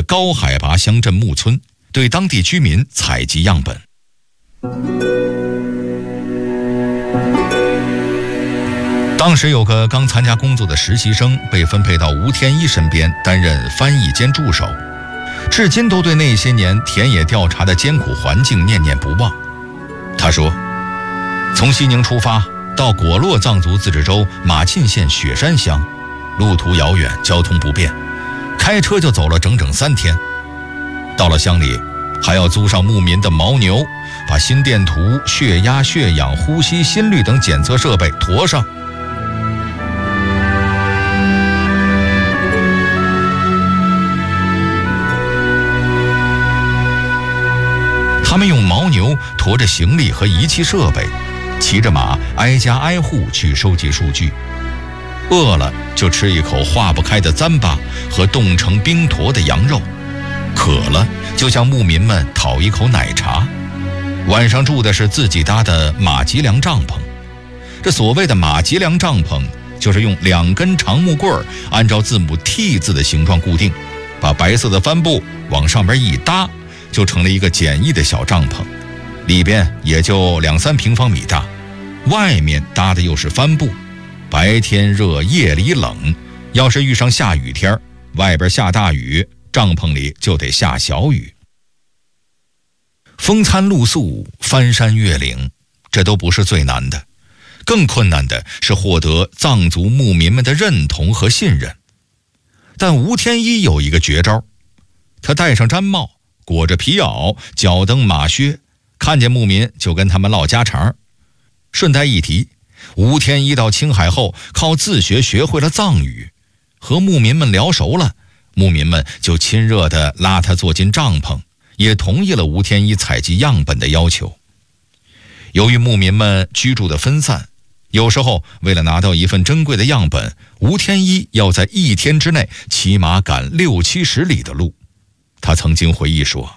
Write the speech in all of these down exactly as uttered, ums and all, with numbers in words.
高海拔乡镇木村，对当地居民采集样本。当时有个刚参加工作的实习生被分配到吴天一身边担任翻译兼助手，至今都对那些年田野调查的艰苦环境念念不忘。他说，从西宁出发到果洛藏族自治州马沁县雪山乡，路途遥远，交通不便，开车就走了整整三天。到了乡里，还要租上牧民的牦牛，把心电图、血压、血氧、呼吸、心率等检测设备驮上。他们用牦牛驮着行李和仪器设备，骑着马挨家挨户去收集数据。饿了就吃一口化不开的糌粑和冻成冰坨的羊肉，渴了就向牧民们讨一口奶茶。晚上住的是自己搭的马脊梁帐篷。这所谓的马脊梁帐篷，就是用两根长木棍按照字母 T 字的形状固定，把白色的帆布往上边一搭，就成了一个简易的小帐篷，里边也就两三平方米大，外面搭的又是帆布，白天热，夜里冷，要是遇上下雨天，外边下大雨，帐篷里就得下小雨。风餐露宿，翻山越岭，这都不是最难的，更困难的是获得藏族牧民们的认同和信任。但吴天一有一个绝招，他戴上毡帽，裹着皮袄，脚蹬马靴，看见牧民就跟他们唠家常。顺带一提，吴天一到青海后靠自学学会了藏语，和牧民们聊熟了，牧民们就亲热地拉他坐进帐篷，也同意了吴天一采集样本的要求。由于牧民们居住的分散，有时候为了拿到一份珍贵的样本，吴天一要在一天之内骑马赶六七十里的路。他曾经回忆说，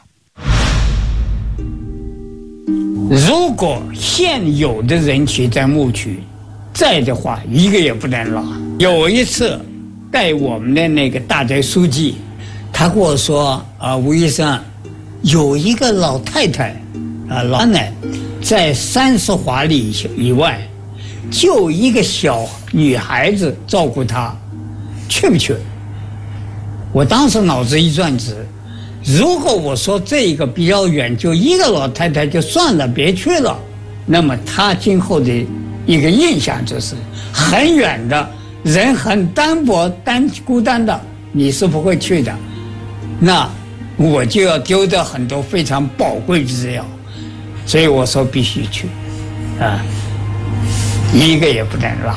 如果现有的人去在牧区在的话，一个也不能拉。有一次带我们的那个大宅书记，他跟我说啊，吴医生，有一个老太太啊，老奶在三十华里以外，就一个小女孩子照顾她，去不去？我当时脑子一转直，如果我说这个比较远，就一个老太太就算了，别去了，那么她今后的一个印象就是很远的人，很单薄单孤单的，你是不会去的，那我就要丢掉很多非常宝贵的资料。所以我说必须去啊，一个也不能落。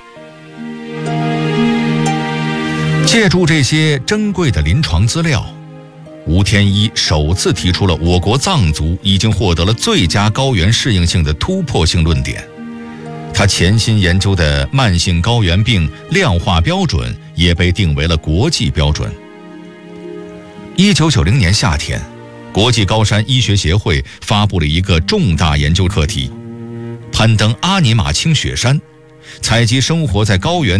借助这些珍贵的临床资料，吴天一首次提出了我国藏族已经获得了最佳高原适应性的突破性论点。他潜心研究的慢性高原病量化标准也被定为了国际标准。一九九零年夏天，国际高山医学协会发布了一个重大研究课题：攀登阿尼玛清雪山，采集生活在高原